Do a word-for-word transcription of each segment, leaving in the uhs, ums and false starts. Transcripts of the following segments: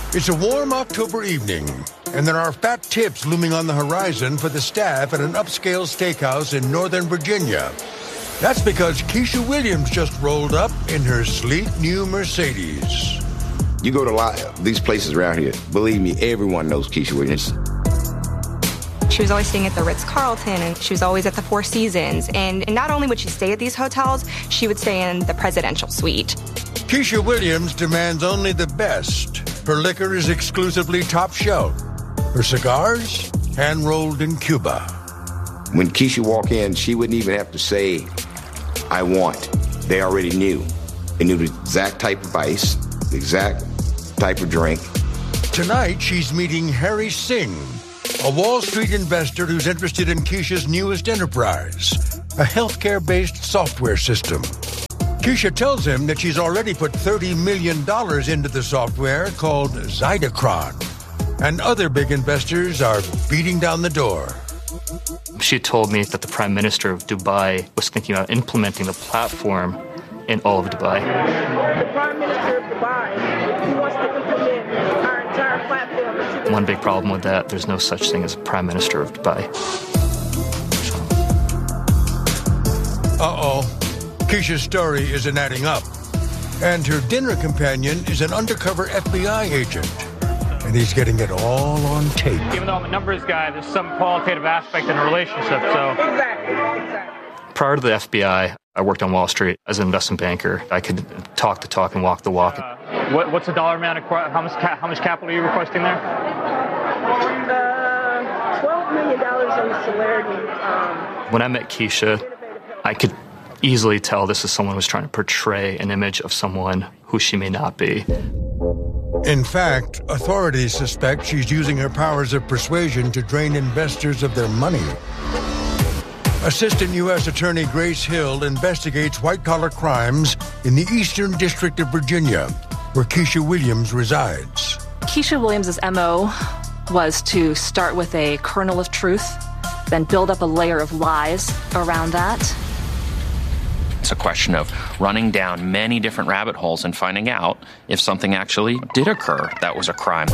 It's a warm October evening, and there are fat tips looming on the horizon for the staff at an upscale steakhouse in Northern Virginia. That's because Keisha Williams just rolled up in her sleek new Mercedes. You go to a lot of these places around here, believe me, everyone knows Keisha Williams. She was always staying at the Ritz-Carlton, and she was always at the Four Seasons. And not only would she stay at these hotels, she would stay in the presidential suite. Keisha Williams demands only the best. Her liquor is exclusively top shelf. Her cigars, hand-rolled in Cuba. When Keisha walked in, she wouldn't even have to say, I want. They already knew. They knew the exact type of ice, the exact type of drink. Tonight, she's meeting Harry Singh, a Wall Street investor who's interested in Keisha's newest enterprise, a healthcare-based software system. Keisha tells him that she's already put thirty million dollars into the software called Zytocron, and other big investors are beating down the door. She told me that the Prime Minister of Dubai was thinking about implementing the platform in all of Dubai. The Prime Minister of Dubai, he wants to implement our entire platform. One big problem with that, there's no such thing as a Prime Minister of Dubai. Uh-oh. Keisha's story isn't adding up. And her dinner companion is an undercover F B I agent. And he's getting it all on tape. Even though I'm a numbers guy, there's some qualitative aspect in a relationship, so... Exactly, exactly. Prior to the F B I, I worked on Wall Street as an investment banker. I could talk the talk and walk the walk. Uh, what, what's the dollar amount of... How much, how much capital are you requesting there? Uh, twelve million dollars on Celerity. Um, when I met Keisha, I could easily tell this is someone who's trying to portray an image of someone who she may not be. In fact, authorities suspect she's using her powers of persuasion to drain investors of their money. Assistant U S Attorney Grace Hill investigates white-collar crimes in the Eastern District of Virginia, where Keisha Williams resides. Keisha Williams' M O was to start with a kernel of truth, then build up a layer of lies around that. It's a question of running down many different rabbit holes and finding out if something actually did occur that was a crime.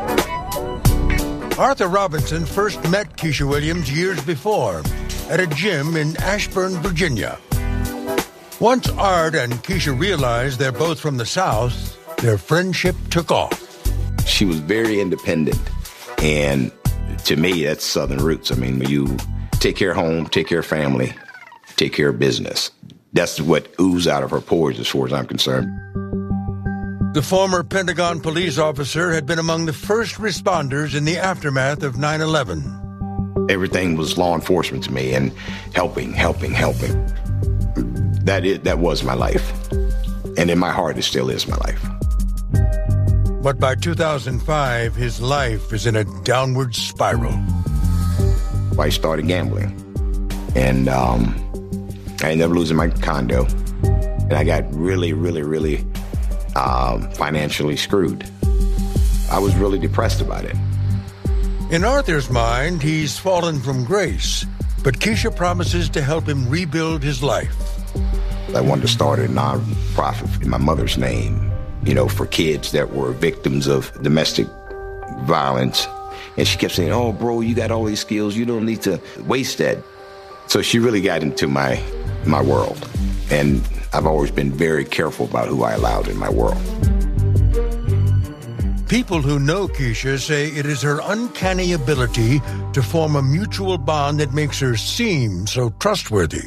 Arthur Robinson first met Keisha Williams years before at a gym in Ashburn, Virginia. Once Art and Keisha realized they're both from the South, their friendship took off. She was very independent, and to me, that's Southern roots. I mean, you take care of home, take care of family, take care of business. That's what oozes out of her pores as far as I'm concerned. The former Pentagon police officer had been among the first responders in the aftermath of nine eleven. Everything was law enforcement to me, and helping, helping, helping. That is, that was my life. And in my heart, it still is my life. But by two thousand five, his life is in a downward spiral. I started gambling. And um, I ended up losing my condo. And I got really, really, really um, financially screwed. I was really depressed about it. In Arthur's mind, he's fallen from grace. But Keisha promises to help him rebuild his life. I wanted to start a non-profit in my mother's name, you know, for kids that were victims of domestic violence. And she kept saying, oh, bro, you got all these skills. You don't need to waste that. So she really got into my my world. And I've always been very careful about who I allowed in my world. People who know Keisha say it is her uncanny ability to form a mutual bond that makes her seem so trustworthy.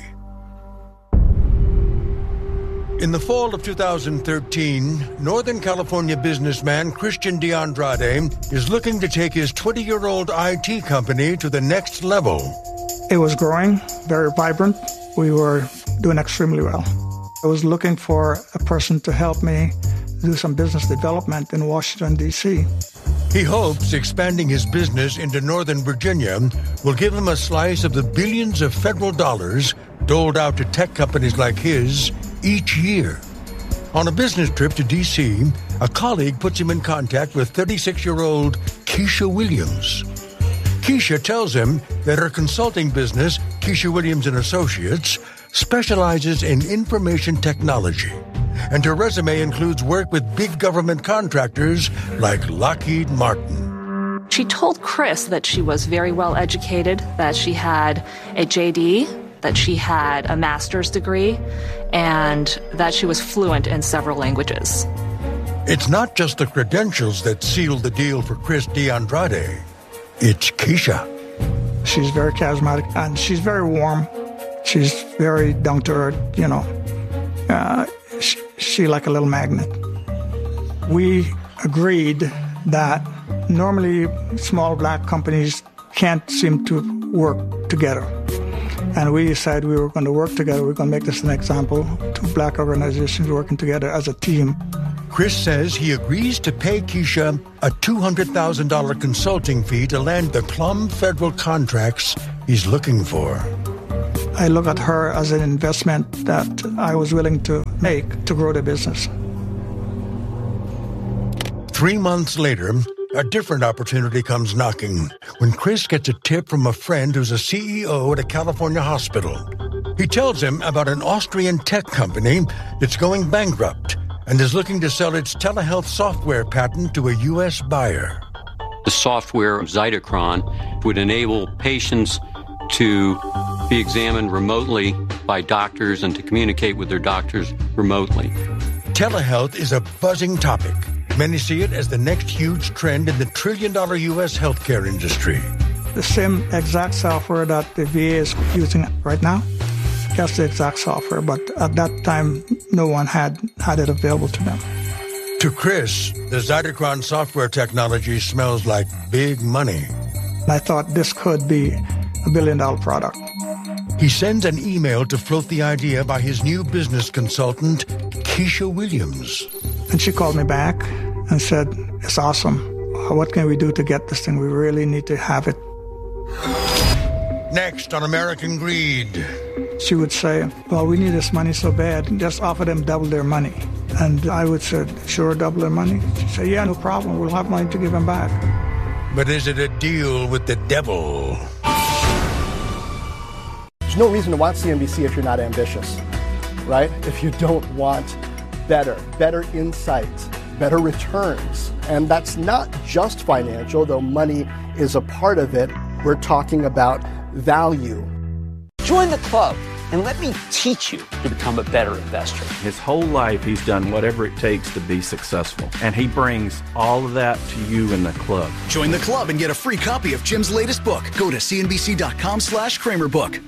In the fall of two thousand thirteen, Northern California businessman Christian DeAndrade is looking to take his twenty-year-old I T company to the next level. It was growing, very vibrant. We were doing extremely well. I was looking for a person to help me do some business development in Washington, D C He hopes expanding his business into Northern Virginia will give him a slice of the billions of federal dollars doled out to tech companies like his each year. On a business trip to D C, a colleague puts him in contact with thirty-six-year-old Keisha Williams. Keisha tells him that her consulting business, Keisha Williams and Associates, specializes in information technology and her resume includes work with big government contractors like Lockheed Martin. She told Chris that she was very well educated, that she had a J D, that she had a master's degree, and that she was fluent in several languages. It's not just the credentials that sealed the deal for Chris D'Andrade. It's Keisha. She's very charismatic, and she's very warm. She's very down to earth, you know. Uh, she, she like a little magnet. We agreed that normally small black companies can't seem to work together. And we decided we were going to work together. We we're going to make this an example. Two black organizations working together as a team. Chris says he agrees to pay Keisha a two hundred thousand dollars consulting fee to land the Clum federal contracts he's looking for. I look at her as an investment that I was willing to make to grow the business. Three months later, a different opportunity comes knocking when Chris gets a tip from a friend who's a C E O at a California hospital. He tells him about an Austrian tech company that's going bankrupt and is looking to sell its telehealth software patent to a U S buyer. The software of Zytocron would enable patients to be examined remotely by doctors and to communicate with their doctors remotely. Telehealth is a buzzing topic. Many see it as the next huge trend in the trillion-dollar U S healthcare industry. The same exact software that the V A is using right now, that's the exact software, but at that time, no one had, had it available to them. To Chris, the Zytocron software technology smells like big money. I thought this could be a billion-dollar product. He sends an email to float the idea by his new business consultant, Keisha Williams. And she called me back and said, it's awesome. What can we do to get this thing? We really need to have it. Next on American Greed. She would say, well, we need this money so bad, just offer them double their money. And I would say, sure, double their money? She'd say, yeah, no problem. We'll have money to give them back. But is it a deal with the devil? There's no reason to want C N B C if you're not ambitious, right? If you don't want better, better insights, better returns. And that's not just financial, though money is a part of it. We're talking about value. Join the club and let me teach you to become a better investor. His whole life, he's done whatever it takes to be successful. And he brings all of that to you in the club. Join the club and get a free copy of Jim's latest book. Go to cnbc.com slash Kramer book.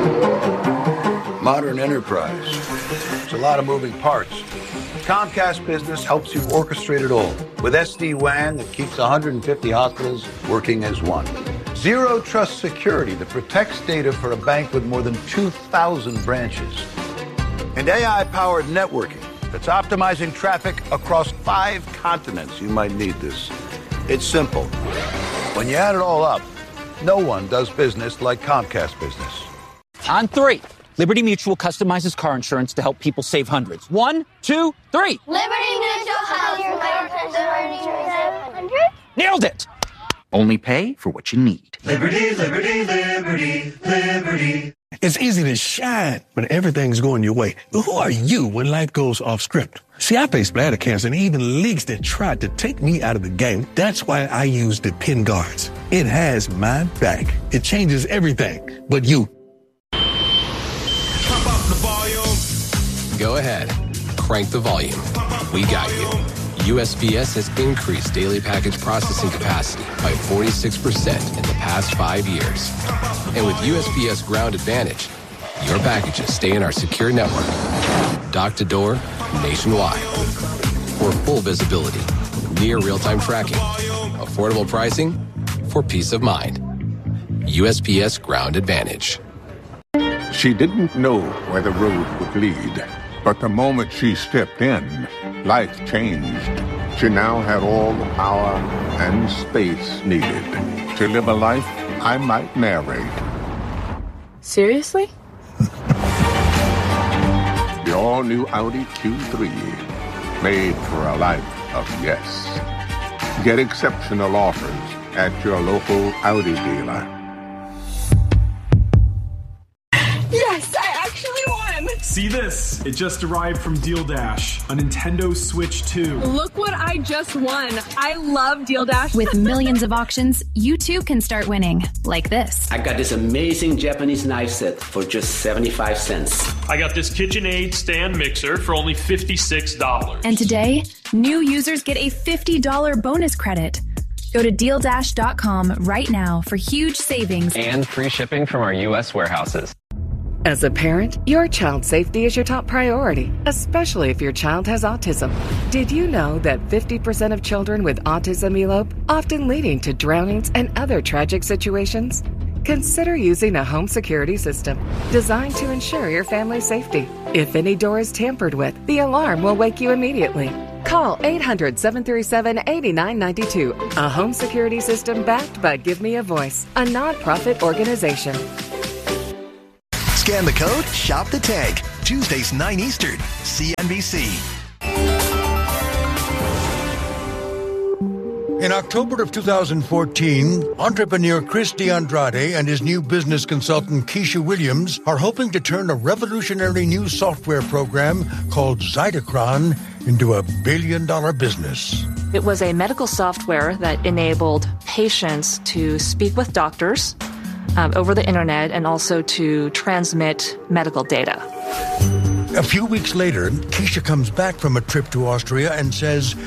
Modern enterprise. There's a lot of moving parts. Comcast Business helps you orchestrate it all with S D WAN that keeps one hundred fifty hospitals working as one. Zero Trust Security that protects data for a bank with more than two thousand branches. And A I-powered networking that's optimizing traffic across five continents. You might need this. It's simple. When you add it all up, no one does business like Comcast Business. On three, Liberty Mutual customizes car insurance to help people save hundreds. One, two, three. Liberty Mutual has Liberty Nailed it! Only pay for what you need. Liberty, liberty, liberty, liberty. It's easy to shine when everything's going your way. But who are you when life goes off script? See, I faced bladder cancer and even leaks that tried to take me out of the game. That's why I use the Pin Guards. It has my back. It changes everything but you. Pump up the volume. Go ahead. Crank the volume. We got you. U S P S has increased daily package processing capacity by forty-six percent in the past five years. And with U S P S Ground Advantage, your packages stay in our secure network, dock to door, nationwide. For full visibility, near real-time tracking, affordable pricing, for peace of mind. U S P S Ground Advantage. She didn't know where the road would lead, but the moment she stepped in, life changed. She now had all the power and space needed to live a life I might narrate. Seriously? The all-new Audi Q three, made for a life of yes. Get exceptional offers at your local Audi dealer. Yes, I actually won! See this? It just arrived from Deal Dash, a Nintendo Switch two. Look what I just won. I love Deal Dash. With millions of auctions, you too can start winning, like this. I got this amazing Japanese knife set for just seventy-five cents. I got this KitchenAid stand mixer for only fifty-six dollars. And today, new users get a fifty dollars bonus credit. Go to deal dash dot com right now for huge savings and free shipping from our U S warehouses. As a parent, your child's safety is your top priority, especially if your child has autism. Did you know that fifty percent of children with autism elope, often leading to drownings and other tragic situations? Consider using a home security system designed to ensure your family's safety. If any door is tampered with, the alarm will wake you immediately. Call eight hundred, seven three seven, eight nine nine two, a home security system backed by Give Me a Voice, a nonprofit organization. Scan the code, shop the tag. Tuesdays, nine Eastern, C N B C. In October of two thousand fourteen, entrepreneur Chris D'Andrade and his new business consultant Keisha Williams are hoping to turn a revolutionary new software program called Zytocron into a billion-dollar business. It was a medical software that enabled patients to speak with doctors um, over the internet and also to transmit medical data. A few weeks later, Keisha comes back from a trip to Austria and says